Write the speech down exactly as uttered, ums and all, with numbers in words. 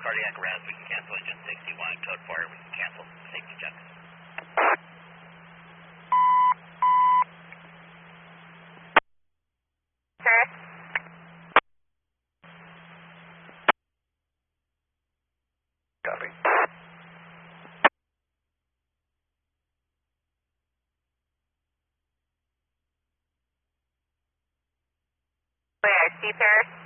cardiac arrest, we can cancel engine sixty-one, code four, we can cancel safety check. Sir? Copy. Where, Seafair?